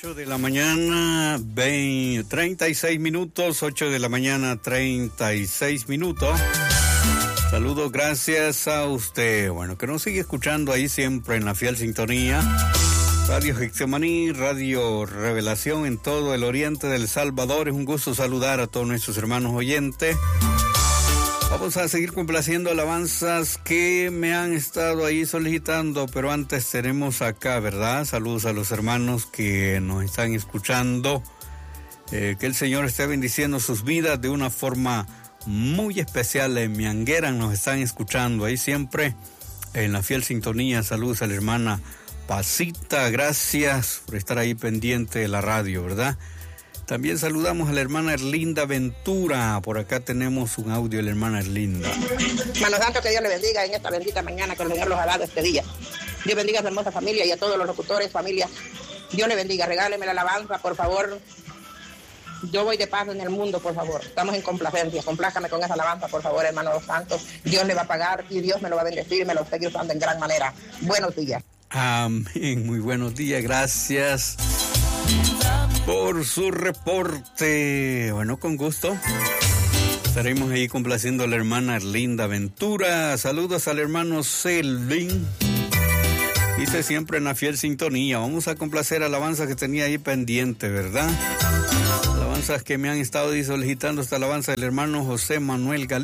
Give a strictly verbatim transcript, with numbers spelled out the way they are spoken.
ocho de la mañana, veinte, treinta y seis minutos, ocho de la mañana, treinta y seis minutos. Saludos, gracias a usted. Bueno, que nos sigue escuchando ahí siempre en la fiel sintonía. Radio Getsemaní, Radio Revelación en todo el oriente del Salvador. Es un gusto saludar a todos nuestros hermanos oyentes. Vamos a seguir complaciendo alabanzas que me han estado ahí solicitando, pero antes tenemos acá, ¿verdad? Saludos a los hermanos que nos están escuchando. Eh, que el Señor esté bendiciendo sus vidas de una forma muy especial. En Mianguera nos están escuchando ahí siempre en la fiel sintonía. Saludos a la hermana Pasita, gracias por estar ahí pendiente de la radio, ¿verdad? También saludamos a la hermana Erlinda Ventura. Por acá tenemos un audio de la hermana Erlinda. Hermano Santo, que Dios le bendiga en esta bendita mañana que el Señor los ha dado este día. Dios bendiga a su hermosa familia y a todos los locutores, familia. Dios le bendiga. Regáleme la alabanza, por favor. Yo voy de paso en el mundo, por favor. Estamos en complacencia. Complázcame con esa alabanza, por favor, hermano Los Santos. Dios le va a pagar y Dios me lo va a bendecir y me lo sigue usando en gran manera. Buenos días. Amén. Muy buenos días. Gracias por su reporte. Bueno, con gusto estaremos ahí complaciendo a la hermana Erlinda Ventura. Saludos al hermano Selvin. Dice siempre en la fiel sintonía. Vamos a complacer alabanzas que tenía ahí pendiente, ¿verdad? Alabanzas que me han estado solicitando. Esta alabanza del hermano José Manuel Galí.